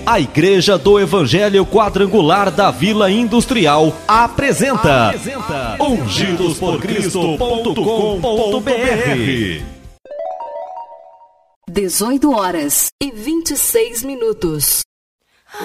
A Igreja do Evangelho Quadrangular da Vila Industrial apresenta ungidosporcristo.com.br. 18h26.